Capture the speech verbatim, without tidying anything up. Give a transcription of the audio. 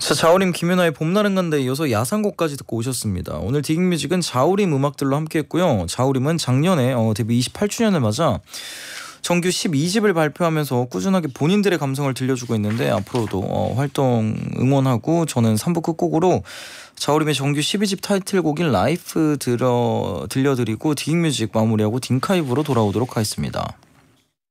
자, 자우림 김윤아의 봄날은 간다에 이어서 야상곡까지 듣고 오셨습니다. 오늘 디깅뮤직은 자우림 음악들로 함께했고요. 자우림은 작년에 어, 데뷔 이십팔 주년을 맞아 정규 십이 집을 발표하면서 꾸준하게 본인들의 감성을 들려주고 있는데 앞으로도 어, 활동 응원하고 저는 삼 부 끝곡으로 자우림의 정규 십이 집 타이틀곡인 라이프 들어, 들려드리고 디깅뮤직 마무리하고 딩카이브로 돌아오도록 하겠습니다.